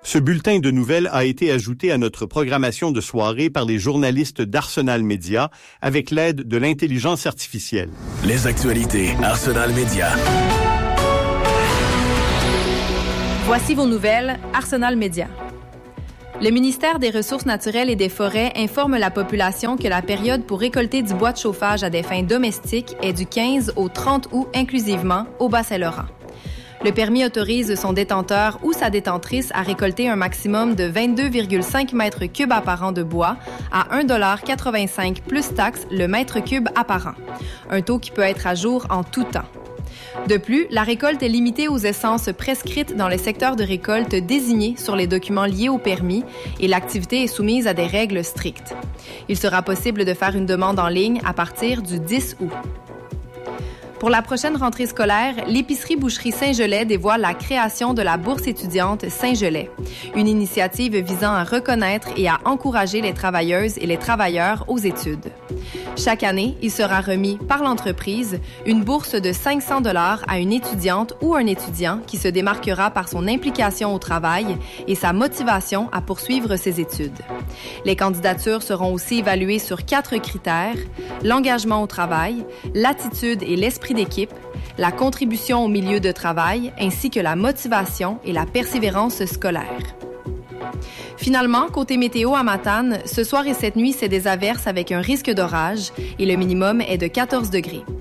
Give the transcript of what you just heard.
Ce bulletin de nouvelles a été ajouté à notre programmation de soirée par les journalistes d'Arsenal Média avec l'aide de l'intelligence artificielle. Les actualités Arsenal Média. Voici vos nouvelles Arsenal Média. Le ministère des Ressources naturelles et des Forêts informe la population que la période pour récolter du bois de chauffage à des fins domestiques est du 15 au 30 août inclusivement au Bas-Saint-Laurent. Le permis autorise son détenteur ou sa détentrice à récolter un maximum de 22,5 mètres cubes apparents de bois à 1,85 $ plus taxes le mètre cube apparent, un taux qui peut être à jour en tout temps. De plus, la récolte est limitée aux essences prescrites dans les secteurs de récolte désignés sur les documents liés au permis et l'activité est soumise à des règles strictes. Il sera possible de faire une demande en ligne à partir du 10 août. Pour la prochaine rentrée scolaire, l'épicerie-boucherie Saint-Gelais dévoile la création de la bourse étudiante Saint-Gelais, une initiative visant à reconnaître et à encourager les travailleuses et les travailleurs aux études. Chaque année, il sera remis par l'entreprise une bourse de 500 $ à une étudiante ou un étudiant qui se démarquera par son implication au travail et sa motivation à poursuivre ses études. Les candidatures seront aussi évaluées sur 4 critères: l'engagement au travail, l'attitude et l'esprit d'équipe, la contribution au milieu de travail, ainsi que la motivation et la persévérance scolaire. Finalement, côté météo à Matane, ce soir et cette nuit, c'est des averses avec un risque d'orage et le minimum est de 14 degrés.